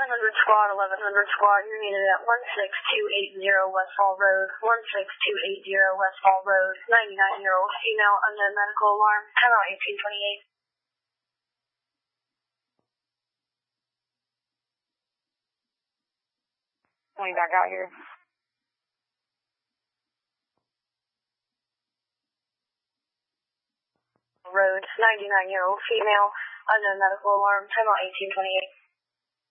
squad, 1100 squad, you're needed at 16280 Westfall Road, 16280 Westfall Road, 99-year-old female, unknown medical alarm, timeout 1828. Coming back out here. Road, 99-year-old female, unknown medical alarm, timeout 1828.